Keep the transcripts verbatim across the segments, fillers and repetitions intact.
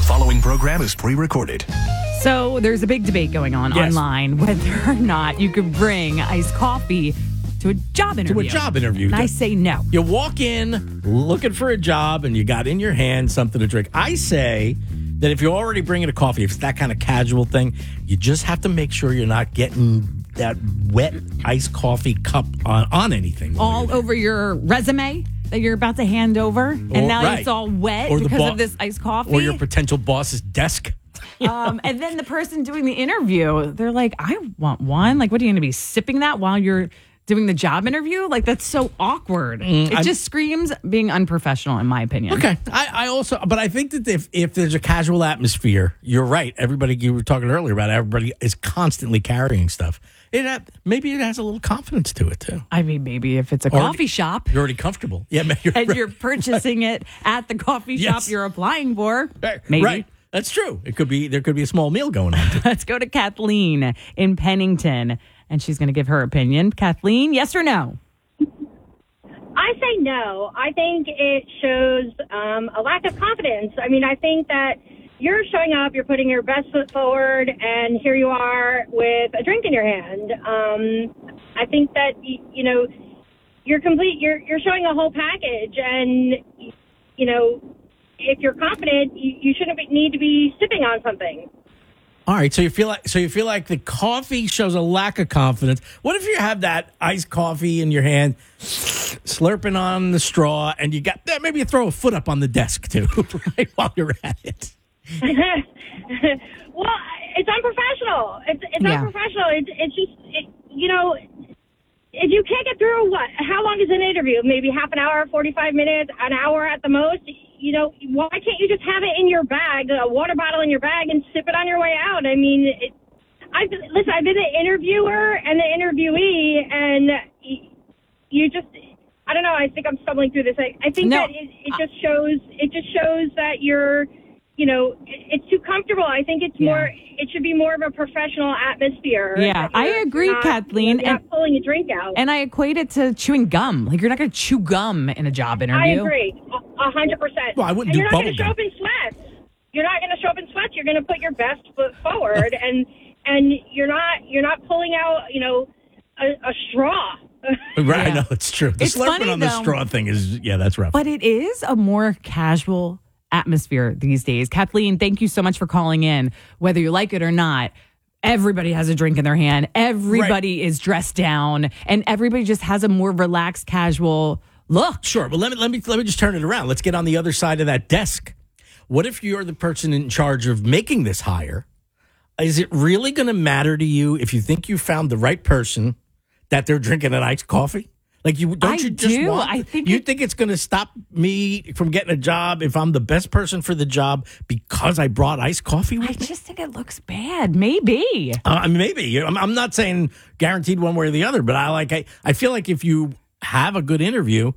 following program is pre-recorded. So there's a big debate going on Yes. online whether or not you could bring iced coffee to a job interview. To a job interview. And I say no. You walk in looking for a job and you got in your hand something to drink. I say that if you're already bringing a coffee, if it's that kind of casual thing, you just have to make sure you're not getting that wet iced coffee cup on, on anything. All over your resume that you're about to hand over, and Or- now right. it's all wet Or the because bo- of this iced coffee. Or your potential boss's desk. um, and then the person doing the interview, they're like, I want one. Like, what are you going to be sipping that while you're doing the job interview? Like, that's so awkward. it I'm- just screams being unprofessional, in my opinion. Okay. I, I also, but I think that if, if there's a casual atmosphere, you're right. Everybody, you were talking earlier about everybody is constantly carrying stuff. It had, maybe it has a little confidence to it, too. I mean, maybe if it's a Already- coffee shop. You're already comfortable. Yeah, man, you're and right. you're purchasing it at the coffee shop Yes. you're applying for. Right. Maybe. Right. That's true. It could be, there could be a small meal going on, too. Let's go to Kathleen in Pennington, and she's going to give her opinion. Kathleen, yes or no? I say no. I think it shows um, a lack of confidence. I mean, I think that you're showing up, you're putting your best foot forward, and here you are with a drink in your hand. Um, I think that, y- you know, you're complete, you're, you're showing a whole package, and, you know, if you're confident, you, you shouldn't be, need to be sipping on something. All right, so you feel like so you feel like the coffee shows a lack of confidence. What if you have that iced coffee in your hand, slurping on the straw, and you got that? Maybe you throw a foot up on the desk too, right while you're at it. Well, it's unprofessional. It's it's Yeah. unprofessional. It's it's just it, you know, if you can't get through what? How long is an interview? Maybe half an hour, forty-five minutes, an hour at the most. You know, why can't you just have it in your bag, a water bottle in your bag, and sip it on your way out? I mean, it, I've listen. I've been the interviewer and the interviewee, and you just. I don't know. I think I'm stumbling through this. I, I think No. that it, it just shows. It just shows that you're. You know, it, it's too comfortable. I think it's Yeah. more. It should be more of a professional atmosphere. Yeah, That I you're agree, not, Kathleen, You're not and- pulling a drink out. And I equate it to chewing gum. Like, you're not going to chew gum in a job I interview. agree, a a hundred percent. Well, I wouldn't and do you're not going to bubble show gum. up in sweats. You're not going to show up in sweats. You're going to put your best foot forward, and and you're not you're not pulling out you know a, a straw. Right? Yeah. No, it's true. The It's slurping funny, on the though. straw thing is yeah, that's rough. But it is a more casual atmosphere these days. Kathleen, thank you so much for calling in. Whether you like it or not, everybody has a drink in their hand. Everybody is dressed down, and everybody just has a more relaxed, casual look. Sure, but let me let me let me just turn it around. Let's get on the other side of that desk. What if you're the person in charge of making this hire? Is it really going to matter to you if you think you found the right person that they're drinking an iced coffee? Like you don't I you just do. want? I think you it- think it's going to stop me from getting a job if I'm the best person for the job because I brought iced coffee with I me? just think it looks bad. Maybe. Uh, I mean, maybe. I'm, I'm not saying guaranteed one way or the other, but I like. I, I feel like if you have a good interview,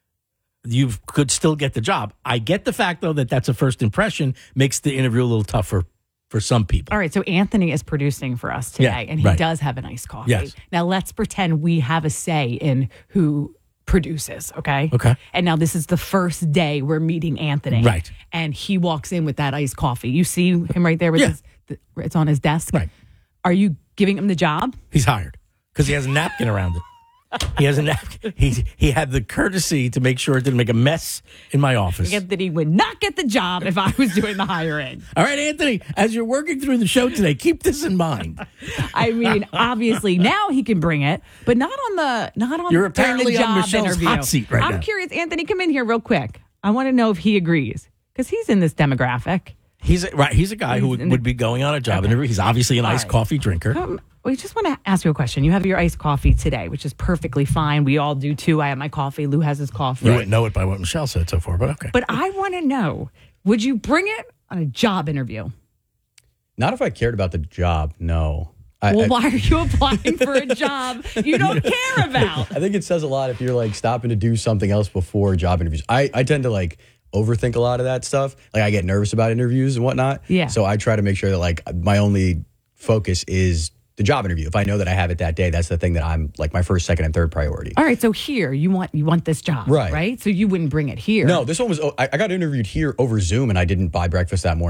you could still get the job. I get the fact though that that's a first impression makes the interview a little tougher for some people. All right, so Anthony is producing for us today, Yeah, and he right. does have an iced coffee. Yes. Now let's pretend we have a say in who produces, okay? Okay. And now this is the first day we're meeting Anthony. Right. And he walks in with that iced coffee. You see him right there with Yeah. his, th- it's on his desk. Right. Are you giving him the job? He's hired because he has a napkin around it. He has a napkin. He he had the courtesy to make sure it didn't make a mess in my office. Anthony would not get the job if I was doing the hiring. All right, Anthony, as you're working through the show today, keep this in mind. I mean, obviously now he can bring it, but not on the not on You're during apparently the on job Michelle's interview. hot seat right I'm now. curious, Anthony, come in here real quick. I want to know if he agrees because he's in this demographic. He's a, right. He's a guy who He's would, in the- would be going on a job interview. He's obviously an All iced right. coffee drinker. Um, we just want to ask you a question. You have your iced coffee today, which is perfectly fine. We all do too. I have my coffee. Lou has his coffee. You wouldn't know it by what Michelle said so far, but okay. But I want to know: would you bring it on a job interview? Not if I cared about the job, no. I, Well, I, why are you applying for a job you don't care about? I think it says a lot if you're like stopping to do something else before job interviews. I, I tend to like overthink a lot of that stuff. Like I get nervous about interviews and whatnot. Yeah. So I try to make sure that like my only focus is the job interview. If I know that I have it that day, that's the thing that I'm like my first, second, and third priority. All right, so here you want you want this job, Right. Right. So you wouldn't bring it here. No, this one was, I, I got interviewed here over Zoom and I didn't buy breakfast that morning.